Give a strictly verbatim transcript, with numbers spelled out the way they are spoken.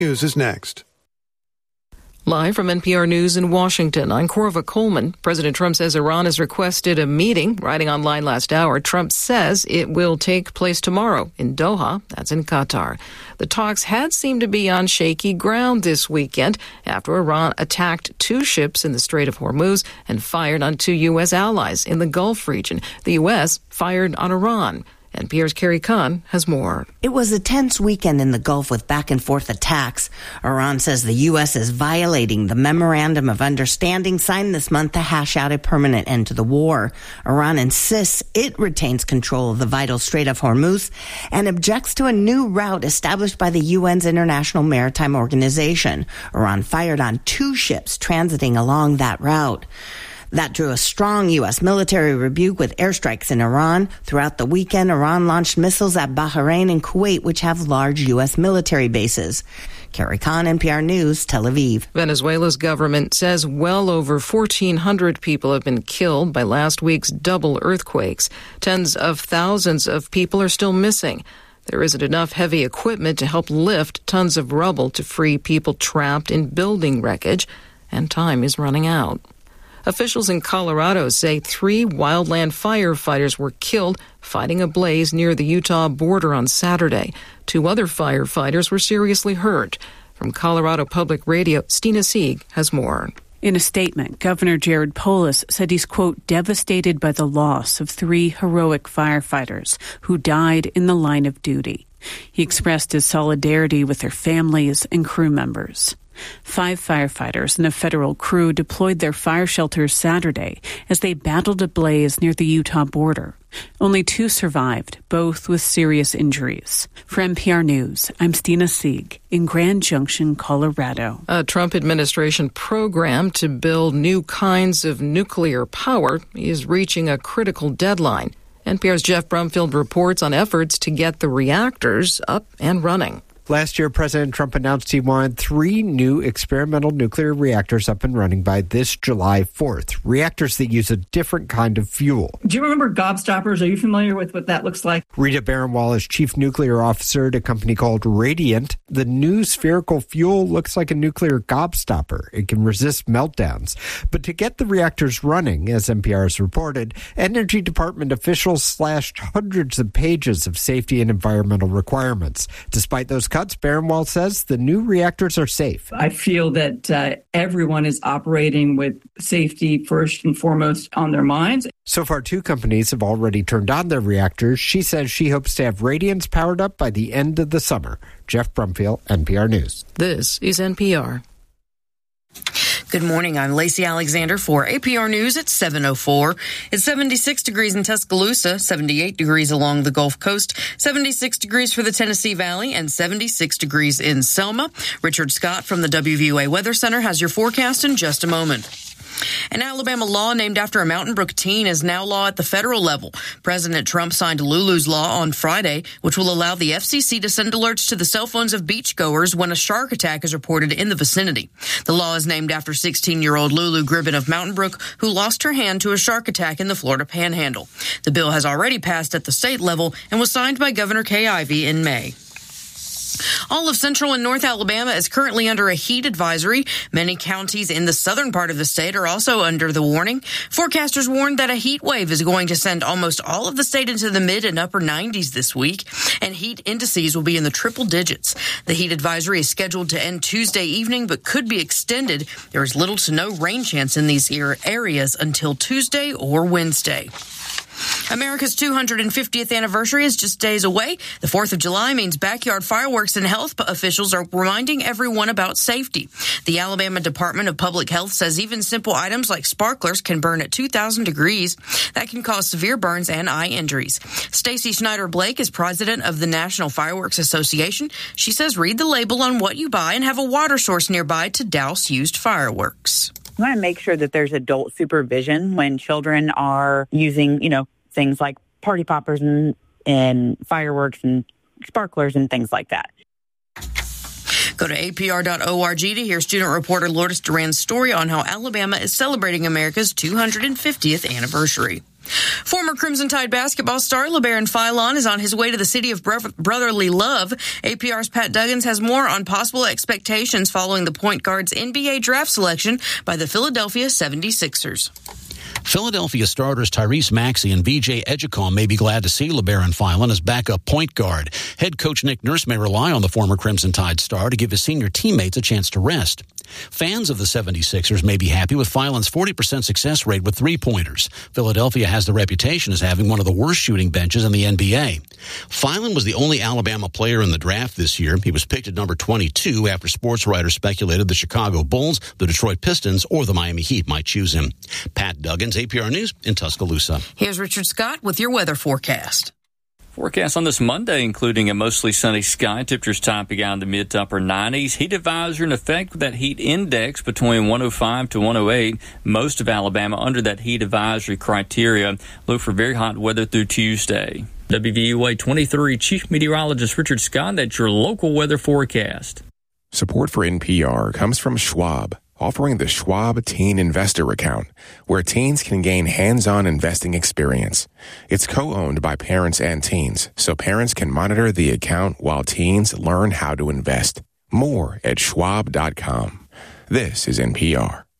News is next. Live from N P R News in Washington, I'm Corva Coleman. President Trump says Iran has requested a meeting. Writing online last hour, Trump says it will take place tomorrow in Doha. That's in Qatar. The talks had seemed to be on shaky ground this weekend after Iran attacked two ships in the Strait of Hormuz and fired on two U S allies in the Gulf region. The U S fired on Iran. N P R's Carrie Kahn has more. It was a tense weekend in the Gulf with back-and-forth attacks. Iran says the U S is violating the Memorandum of Understanding signed this month to hash out a permanent end to the war. Iran insists it retains control of the vital Strait of Hormuz and objects to a new route established by the U N's International Maritime Organization. Iran fired on two ships transiting along that route. That drew a strong U S military rebuke with airstrikes in Iran. Throughout the weekend, Iran launched missiles at Bahrain and Kuwait, which have large U S military bases. Carrie Kahn, N P R News, Tel Aviv. Venezuela's government says well over fourteen hundred people have been killed by last week's double earthquakes. Tens of thousands of people are still missing. There isn't enough heavy equipment to help lift tons of rubble to free people trapped in building wreckage, and time is running out. Officials in Colorado say three wildland firefighters were killed fighting a blaze near the Utah border on Saturday. Two other firefighters were seriously hurt. From Colorado Public Radio, Stina Sieg has more. In a statement, Governor Jared Polis said he's, quote, devastated by the loss of three heroic firefighters who died in the line of duty. He expressed his solidarity with their families and crew members. Five firefighters and a federal crew deployed their fire shelters Saturday as they battled a blaze near the Utah border. Only two survived, both with serious injuries. For N P R News, I'm Stina Sieg in Grand Junction, Colorado. A Trump administration program to build new kinds of nuclear power is reaching a critical deadline. N P R's Jeff Brumfield reports on efforts to get the reactors up and running. Last year, President Trump announced he wanted three new experimental nuclear reactors up and running by this July fourth. Reactors that use a different kind of fuel. Do you remember gobstoppers? Are you familiar with what that looks like? Rita Baranwal is chief nuclear officer at a company called Radiant. The new spherical fuel looks like a nuclear gobstopper. It can resist meltdowns. But to get the reactors running, as N P R has reported, Energy Department officials slashed hundreds of pages of safety and environmental requirements. Despite those cuts, Baranwal says the new reactors are safe. I feel that uh, everyone is operating with safety first and foremost on their minds. So far, two companies have already turned on their reactors. She says she hopes to have Radiance powered up by the end of the summer. Jeff Brumfield, N P R News. This is N P R. Good morning. I'm Lacey Alexander for A P R News at seven oh four. It's seventy-six degrees in Tuscaloosa, seventy-eight degrees along the Gulf Coast, seventy-six degrees for the Tennessee Valley, and seventy-six degrees in Selma. Richard Scott from the W V U A Weather Center has your forecast in just a moment. An Alabama law named after a Mountain Brook teen is now law at the federal level. President Trump signed Lulu's law on Friday, which will allow the F C C to send alerts to the cell phones of beachgoers when a shark attack is reported in the vicinity. The law is named after sixteen-year-old Lulu Gribben of Mountain Brook, who lost her hand to a shark attack in the Florida Panhandle. The bill has already passed at the state level and was signed by Governor Kay Ivey in May. All of central and north Alabama is currently under a heat advisory. Many counties in the southern part of the state are also under the warning. Forecasters warned that a heat wave is going to send almost all of the state into the mid and upper nineties this week, and heat indices will be in the triple digits. The heat advisory is scheduled to end Tuesday evening, but could be extended. There is little to no rain chance in these areas until Tuesday or Wednesday. America's two hundred fiftieth anniversary is just days away. The fourth of July means backyard fireworks, and health officials are reminding everyone about safety. The Alabama Department of Public Health says even simple items like sparklers can burn at two thousand degrees. That can cause severe burns and eye injuries. Stacy Schneider Blake is president of the National Fireworks Association. She says read the label on what you buy and have a water source nearby to douse used fireworks. We want to make sure that there's adult supervision when children are using, you know, things like party poppers and, and fireworks and sparklers and things like that. Go to A P R dot org to hear student reporter Lourdes Duran's story on how Alabama is celebrating America's two hundred fiftieth anniversary. Former Crimson Tide basketball star LeBaron Philon is on his way to the city of brotherly love. A P R's Pat Duggins has more on possible expectations following the point guard's N B A draft selection by the Philadelphia seventy-sixers. Philadelphia starters Tyrese Maxey and V J Ejikon may be glad to see LeBaron Philon as backup point guard. Head coach Nick Nurse may rely on the former Crimson Tide star to give his senior teammates a chance to rest. Fans of the seventy-sixers may be happy with Philon's forty percent success rate with three-pointers. Philadelphia has the reputation as having one of the worst shooting benches in the N B A. Philon was the only Alabama player in the draft this year. He was picked at number twenty-two after sports writers speculated the Chicago Bulls, the Detroit Pistons, or the Miami Heat might choose him. Pat Duggins, A P R News in Tuscaloosa. Here's Richard Scott with your weather forecast. Forecast on this Monday, including a mostly sunny sky, temperatures topping out in the mid to upper nineties. Heat advisory in effect with that heat index between one oh five to one oh eight. Most of Alabama under that heat advisory criteria. Look for very hot weather through Tuesday. W V U A twenty-three Chief Meteorologist Richard Scott, that's your local weather forecast. Support for N P R comes from Schwab, offering the Schwab Teen Investor Account, where teens can gain hands-on investing experience. It's co-owned by parents and teens, so parents can monitor the account while teens learn how to invest. More at schwab dot com. This is N P R.